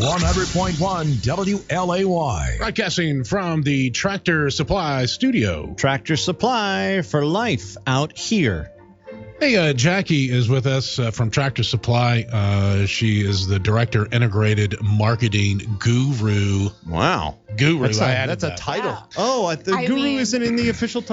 100.1 WLAY. Broadcasting from the Tractor Supply studio. Tractor Supply for life out here. Hey, Jackie is with us from Tractor Supply. She is the Director Integrated Marketing Guru. Wow. Guru. That's a title. Wow. Oh, the I Guru mean- isn't in the official title.